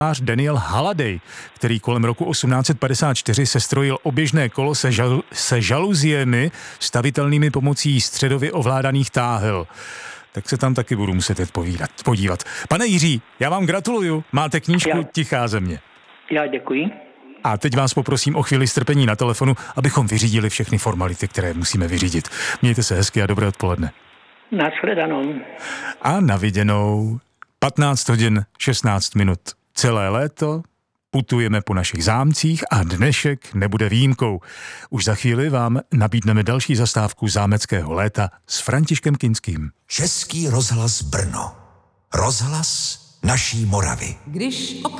Daniel Halliday, který kolem roku 1854 sestrojil oběžné kolo se žaluziemi stavitelnými pomocí středově ovládaných táhel. Tak se tam taky budu muset podívat. Pane Jiří, já vám gratuluju, máte knížku Tichá země. Já děkuji. A teď vás poprosím o chvíli strpení na telefonu, abychom vyřídili všechny formality, které musíme vyřídit. Mějte se hezky a dobré odpoledne. Nashledanou. A na viděnou. 15 hodin 16 minut. Celé léto putujeme po našich zámcích a dnešek nebude výjimkou. Už za chvíli vám nabídneme další zastávku zámeckého léta s Františkem Kinským. Český rozhlas Brno. Rozhlas naší Moravy. Když